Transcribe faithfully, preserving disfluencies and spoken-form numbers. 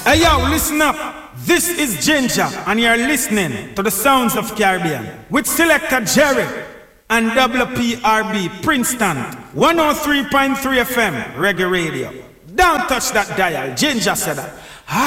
Hey yo, listen up. This is Ginger, and you're listening to the sounds of Caribbean with Selector Jerry and W P R B Princeton one oh three point three F M Reggae Radio. Don't touch that dial. Ginger said that.